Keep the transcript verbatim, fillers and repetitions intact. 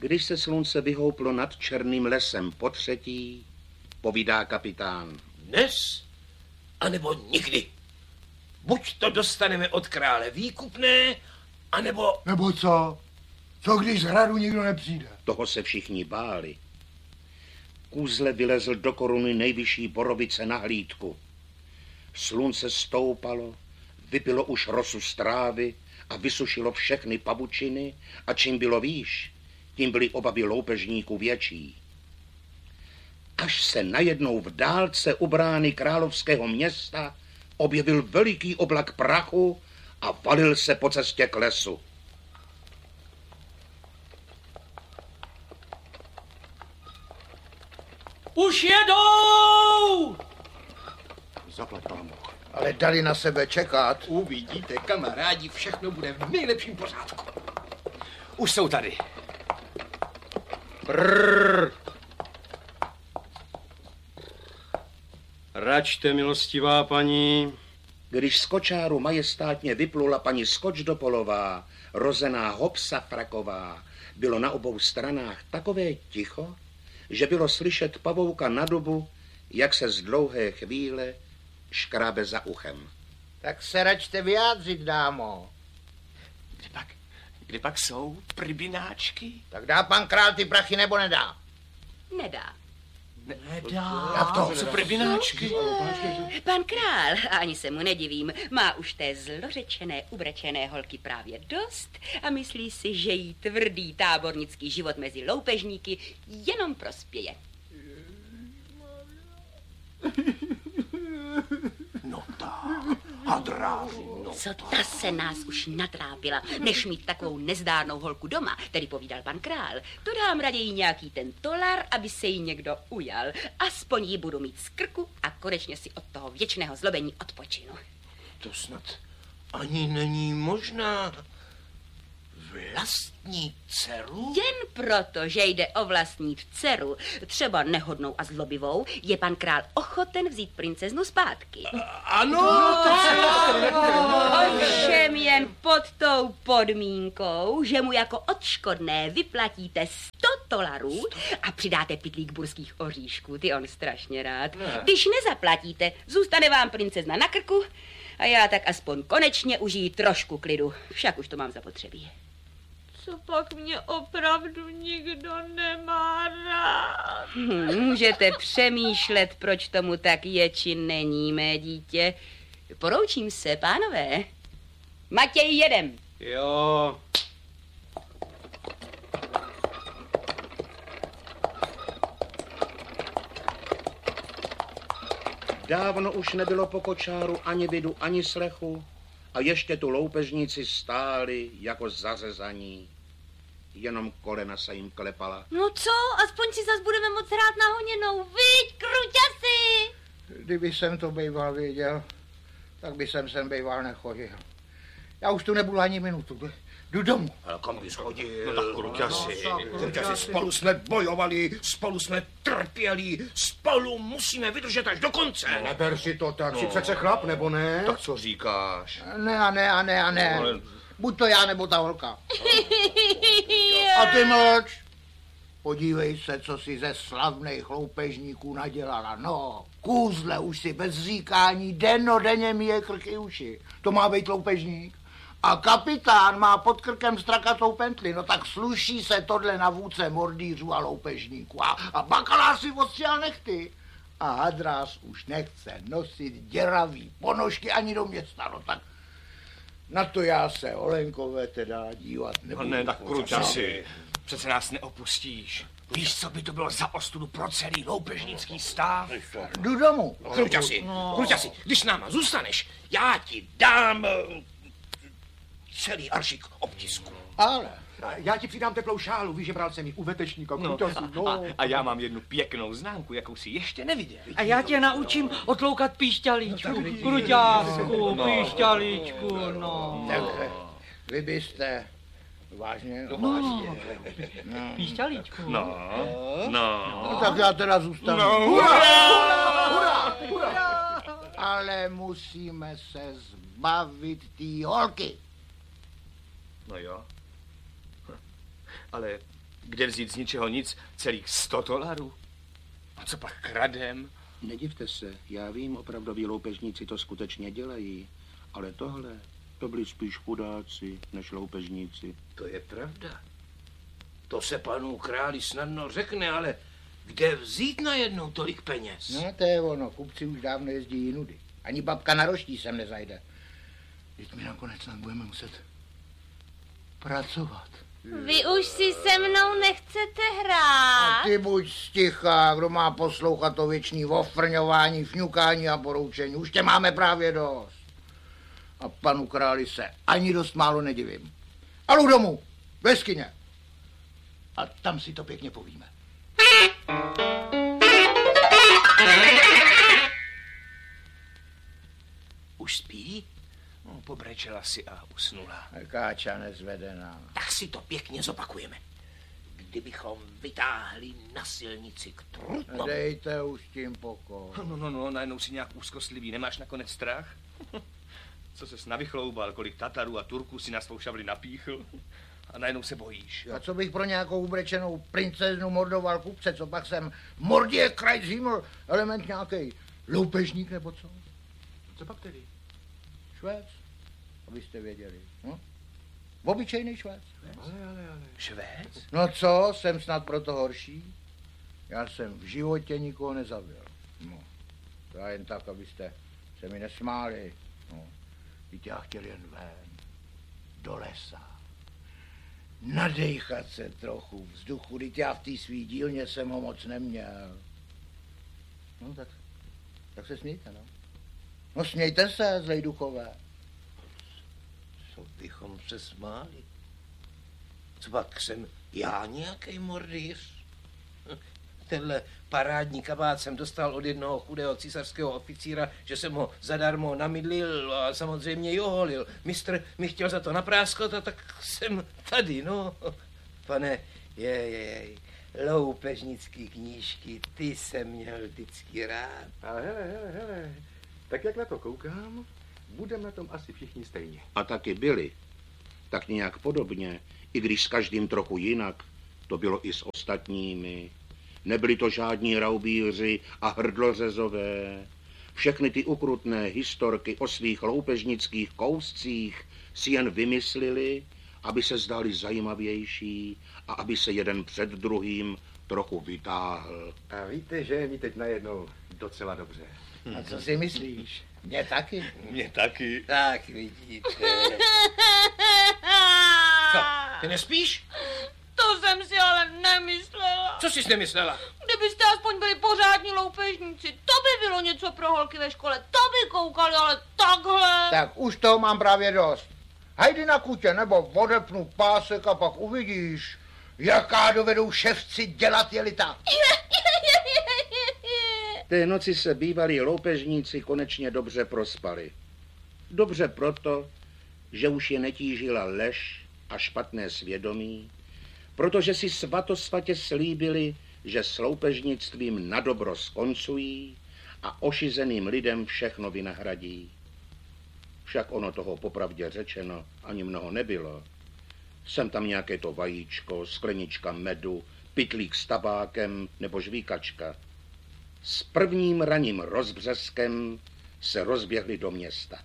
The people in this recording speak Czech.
Když se slunce vyhouplo nad černým lesem po třetí, povídá kapitán. Dnes, anebo nikdy. Buď to dostaneme od krále výkupné, anebo... Nebo co? Co když z hradu nikdo nepřijde? Toho se všichni báli. Kůzle vylezl do koruny nejvyšší borovice na hlídku. Slunce stoupalo, vypilo už rosu z trávy a vysušilo všechny pavučiny a čím bylo výš, tím byly obavy loupežníků větší. Až se najednou v dálce u brány královského města objevil veliký oblak prachu a valil se po cestě k lesu. Už jedou! Zaplať pámu. Ale dali na sebe čekat. Uvidíte, kamarádi, všechno bude v nejlepším pořádku. Už jsou tady. Brrr. Račte, milostivá paní. Když z kočáru majestátně vyplula paní Skočdopolová, rozená Hopsa Fraková, bylo na obou stranách takové ticho, že bylo slyšet pavouka na dubu, jak se z dlouhé chvíle škrábe za uchem. Tak se račte vyjádřit, dámo. Kde pak, kde pak jsou pribináčky? Tak dá pan král ty prachy nebo nedá? Nedá. Nedá. Jak to? Co pribináčky? Pan král, ani se mu nedivím, má už té zlořečené, ubrečené holky právě dost a myslí si, že jí tvrdý tábornický život mezi loupežníky jenom prospěje. No tak, hadráři, no. Co ta se nás už natrápila, než mít takovou nezdárnou holku doma, tedy povídal pan král. To dám raději nějaký ten tolar, aby se jí někdo ujal. Aspoň ji budu mít z krku a konečně si od toho věčného zlobení odpočinu. To snad ani není možná. Vlastní dceru? Jen proto, že jde o vlastní dceru, třeba nehodnou a zlobivou, je pan král ochoten vzít princeznu zpátky. Ano, Ovšem jen pod tou podmínkou, že mu jako odškodné vyplatíte sto dolarů a přidáte pytlík burských oříšků, ty on strašně rád. Když nezaplatíte, zůstane vám princezna na krku a já tak aspoň konečně užiji trošku klidu, však už to mám zapotřebí. Co pak mě opravdu nikdo nemá rád? Hm, můžete přemýšlet, proč tomu tak je, či není, mé dítě. Poroučím se, pánové. Matěj, jedem. Jo. Dávno už nebylo po kočáru ani vidu, ani slechu a ještě tu loupežníci stáli jako zařezaní. Jenom kolena se jim klepala. No co, aspoň si zas budeme moc hrát na honěnou, viď, kruťasy! Kdyby jsem to bejval věděl, tak by jsem sem bejval nechodil. Já už tu nebudu ani minutu. Jdu domů. Ale kam bys chodil? No tak kruťasi. Kruťasi, spolu jsme bojovali, spolu jsme trpěli, spolu musíme vydržet až do konce. No, neber si to tak, no. Jsi přece chlap, nebo ne? Tak co říkáš? Ne a ne a ne a ne. Ale... Buď to já, nebo ta holka. A ty mlč. Podívej se, co si ze slavných loupežníků nadělala. No, kůzle už si bez říkání dennodenně míje krky uši. To má být loupežník. A kapitán má pod krkem strakatou pentli, no tak sluší se tohle na vůdce mordýřů a loupežníků. A, a bakalář si ostřel nechty. A hadrář už nechce nosit děravý ponožky ani do města, no tak na to já se, Olenkové, teda dívat nebudu. No ne, tak kruťasi, přece nás neopustíš. Víš, co by to bylo za ostudu pro celý loupežnický stav? Jdu domů. Kruťasi, no. Kruťasi, když s náma zůstaneš, já ti dám celý aršik obtisku. Ale... Já ti přidám teplou šálu, víš, že bral jsem ji u vetečníka. No, no. a, a já mám jednu pěknou známku, jakou si ještě neviděl. A já tě naučím otloukat píšťalíčku, kruťásku, no. Píšťalíčku, no. Tak vy byste... Vážně? No, no. no. Píšťalíčku. No, no. No tak já teda zůstanu. No. Hurá! Hurá! Hurá! Ale musíme se zbavit té holky. No jo. Ale Kde vzít z ničeho nic celých sto dolarů? A co pak kradem? Nedivte se, já vím, opravdoví loupežníci to skutečně dělají, ale tohle, to byli spíš chudáci než loupežníci. To je pravda. To se panu králi snadno řekne, ale kde vzít najednou tolik peněz? No to je ono, kupci už dávno jezdí jinudy. Ani babka na roští sem nezajde. Teď my nakonec snad budeme muset pracovat. Vy už si se mnou nechcete hrát. A ty buď sticha, kdo má poslouchat to věčný ofrňování, fňukání a poroučení. Už tě máme právě dost. A panu králi se ani dost málo nedivím. A jdu domů, do jeskyně. A tam si to pěkně povíme. Už spí? No, pobrečela si a usnula. Káča nezvedená. Tak si to pěkně zopakujeme. Kdybychom vytáhli na silnici k trutnom. Dejte už tím pokoj. No, no, no, najednou si nějak úzkostlivý. Nemáš nakonec strach? Co ses navychloubal, kolik Tatarů a Turků si na svou šavli napíchl? A najednou se bojíš. A co bych pro nějakou ubrečenou princeznu mordoval kupce, co pak jsem mordě kraj ziml, element nějaký loupežník nebo co? Co pak tedy? Švéc, abyste věděli. No? Obyčejný Švéc. Ale, ale, ale. Švéc? No co, jsem snad proto horší? Já jsem v životě nikoho nezabil. No, to já jen tak, abyste se mi nesmáli. No, teď já chtěl jen ven, do lesa. Nadejchat se trochu vzduchu, teď já v té svý dílně jsem ho moc neměl. No tak, tak se smějte, no. No smějte se, zlej duchové. Co bychom se smáli? Co pak jsem já nějaký mordýř? Tenhle parádní kabát jsem dostal od jednoho chudého císařského oficíra, že jsem ho zadarmo namydlil a samozřejmě i oholil. Mistr mi chtěl za to napráskat a tak jsem tady, no. Pane, jej, jej, loupežnický knížky, ty jsem měl vždycky rád. Ale hele, hele, hele, tak jak na to koukám, budeme na tom asi všichni stejně. A taky byli. Tak nějak podobně, i když s každým trochu jinak, to bylo i s ostatními. Nebyli to žádní raubíři a hrdlořezové. Všechny ty ukrutné historky o svých loupežnických kouscích si jen vymyslili, aby se zdali zajímavější a aby se jeden před druhým trochu vytáhl. A víte, že je mi teď najednou docela dobře. A co si myslíš? Mně taky. Mně taky. Tak vidíte. Co, ty nespíš? To jsem si ale nemyslela. Co jsi nemyslela? Kdybyste aspoň byli pořádní loupežníci, to by bylo něco pro holky ve škole, to by koukali, ale takhle. Tak už toho mám právě dost. Hajdi na kutě, nebo odepnu pásek a pak uvidíš, jaká dovedou ševci dělat jelita. Té noci se bývalí loupežníci konečně dobře prospali. Dobře proto, že už je netížila lež a špatné svědomí, protože si svatosvatě slíbili, že s loupežnictvím na dobro skoncují a ošizeným lidem všechno vynahradí. Však ono toho popravdě řečeno ani mnoho nebylo. Sem tam nějaké to vajíčko, sklenička medu, pytlík s tabákem nebo žvíkačka. S prvním raním rozbřeskem se rozběhli do města.